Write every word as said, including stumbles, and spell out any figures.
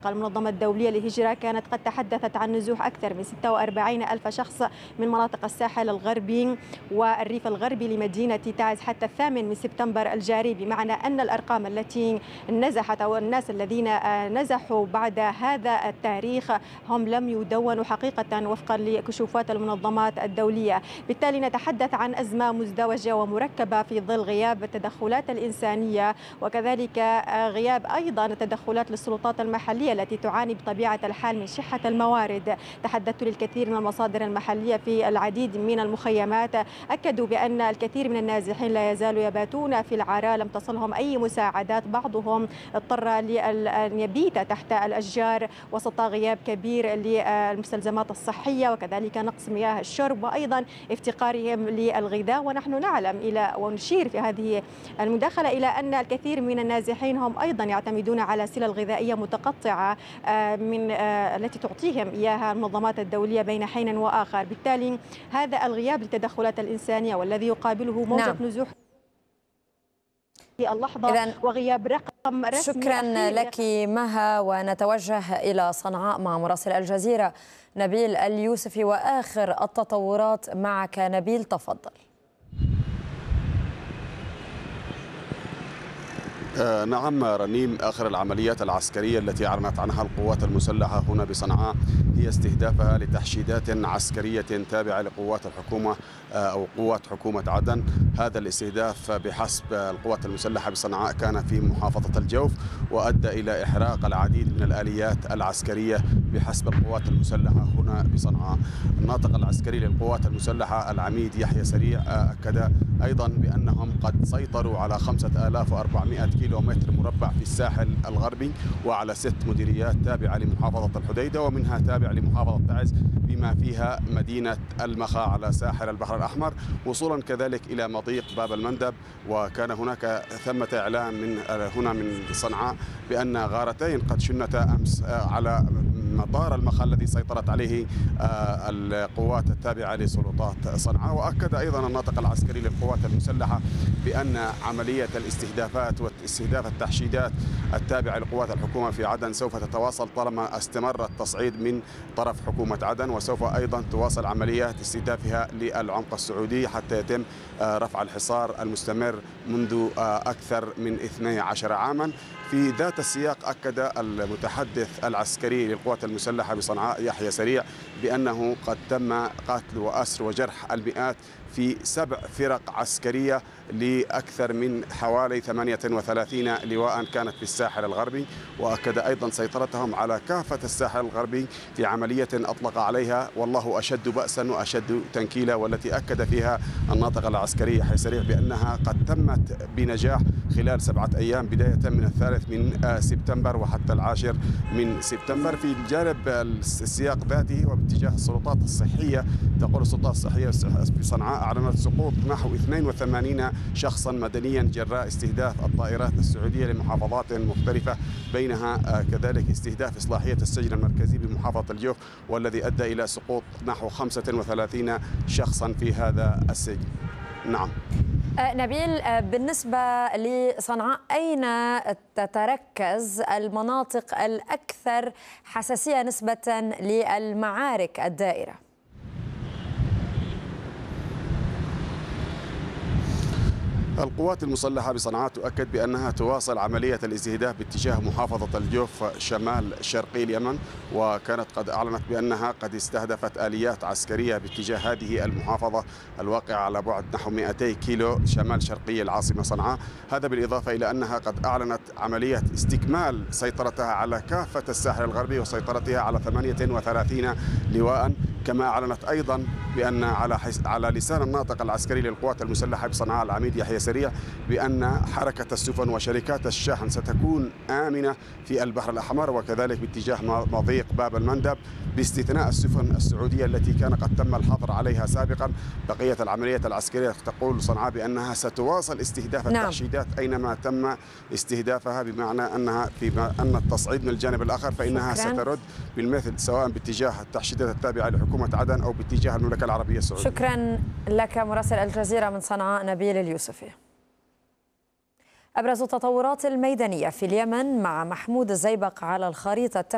المنظمة الدولية للهجرة كانت قد تحدثت عن نزوح أكثر من ستة وأربعين ألف شخص من مناطق الساحل الغربي والريف الغربي لمدينة تعز حتى الثامن من سبتمبر الجاري، بمعنى أن الأرقام التي نزحت أو الناس الذين نزحوا بعد هذا التاريخ هم لم يدونوا حقيقة وفقا لكشوفات المنظمات الدولية. بالتالي نتحدث عن أزمة مزدوجة ومركبة في ظل غياب التدخلات الإنسانية، وكذلك غياب أيضا التدخلات للسلطات المحلية التي تعاني بطبيعة الحال من شحة الموارد. تحدثت للكثير من المصادر المحلية في العديد من المخيمات، أكدوا بأن الكثير من النازحين لا يزالوا يباتون في العراء، لم تصلهم أي مساعدات، بعضهم اضطر لأن يبيت تحت الأشجار وسط غياب كبير للمستلزمات الصحية وكذلك نقص مياه الشرب وأيضا افتقارهم للغذاء. ونحن نعلم إلى ونشير في هذه المداخلة إلى أن الكثير من النازحين هم أيضا يعتمدون على سلة غذائية متقطعة من التي تعطيهم إياها المنظمات الدولية بين حين وآخر. بالتالي هذا الغياب للتدخلات الإنسانية والذي يقابله موجة نعم. نزوح في اللحظة وغياب رقم رسمي. شكرا لك مها، ونتوجه إلى صنعاء مع مراسل الجزيرة نبيل اليوسفي وآخر التطورات معك. نبيل تفضل. آه نعم رنيم، آخر العمليات العسكرية التي أعلنت عنها القوات المسلحة هنا بصنعاء هي استهدافها لتحشيدات عسكرية تابعة لقوات الحكومة آه أو قوات حكومة عدن. هذا الاستهداف بحسب القوات المسلحة بصنعاء كان في محافظة الجوف، وأدى إلى إحراق العديد من الآليات العسكرية بحسب القوات المسلحة هنا بصنعاء. الناطق العسكري للقوات المسلحة العميد يحيى سريع أكد أيضا بأنهم قد سيطروا على خمسة آلاف وأربعمائة كيلو متر مربع في الساحل الغربي وعلى ست مديريات تابعة لمحافظة الحديدة ومنها تابع لمحافظة تعز بما فيها مدينة المخا على ساحل البحر الأحمر، وصولا كذلك إلى مضيق باب المندب. وكان هناك ثمة إعلان من هنا من صنعاء بأن غارتين قد شنتا أمس على مطار المخا الذي سيطرت عليه القوات التابعة لسلطات صنعاء. وأكد أيضا الناطق العسكري للقوات المسلحة بأن عملية الاستهدافات واستهداف التحشيدات التابعة لقوات الحكومة في عدن سوف تتواصل طالما استمر التصعيد من طرف حكومة عدن، وسوف أيضا تواصل عمليات استهدافها للعمق السعودي حتى يتم رفع الحصار المستمر منذ أكثر من اثني عشر عاما. في ذات السياق أكد المتحدث العسكري للقوات المسلحة بصنعاء يحيى سريع بأنه قد تم قتل وأسر وجرح المئات في سبع فرق عسكرية لأكثر من حوالي ثمانية وثلاثين لواء كانت في الساحل الغربي. وأكد أيضا سيطرتهم على كافة الساحل الغربي في عملية أطلق عليها والله أشد بأسا وأشد تنكيلا، والتي أكد فيها الناطق العسكري يحيى سريع بأنها قد تمت بنجاح خلال سبعة أيام بداية من الثالث من سبتمبر وحتى العاشر من سبتمبر. في الجانب السياق ذاته وباتجاه السلطات الصحية، تقول السلطات الصحية في صنعاء أعلنت سقوط نحو اثنين وثمانين شخصا مدنيا جراء استهداف الطائرات السعودية لمحافظات مختلفة، بينها كذلك استهداف إصلاحية السجن المركزي بمحافظة الجوف والذي أدى إلى سقوط نحو خمسة وثلاثين شخصا في هذا السجن. نعم نبيل، بالنسبة لصنعاء أين تتركز المناطق الأكثر حساسية نسبة للمعارك الدائرة؟ القوات المسلحة بصنعاء تؤكد بأنها تواصل عملية الاستهداف باتجاه محافظة الجوف شمال شرقي اليمن، وكانت قد أعلنت بأنها قد استهدفت آليات عسكرية باتجاه هذه المحافظة الواقعة على بعد نحو مئتي كيلو شمال شرقي العاصمة صنعاء. هذا بالإضافة إلى أنها قد أعلنت عملية استكمال سيطرتها على كافة الساحل الغربي وسيطرتها على ثمانية وثلاثين لواء. كما أعلنت أيضا بأن على على لسان الناطق العسكري للقوات المسلحة بصنعاء العميد يحيى سريع بأن حركة السفن وشركات الشحن ستكون آمنة في البحر الأحمر وكذلك باتجاه مضيق باب المندب، باستثناء السفن السعودية التي كان قد تم الحظر عليها سابقا. بقية العمليات العسكرية تقول صنعاء بأنها ستواصل استهداف نعم. التحشيدات أينما تم استهدافها، بمعنى أنها في أن التصعيد من الجانب الآخر فإنها شكراً. سترد بالمثل سواء باتجاه التحشيدات التابعة لحكومة عدن أو باتجاه المملكة العربية السعودية. شكرا لك مراسل الجزيرة من صنعاء نبيل اليوسفي. أبرز التطورات الميدانية في اليمن مع محمود الزيبق على الخريطة.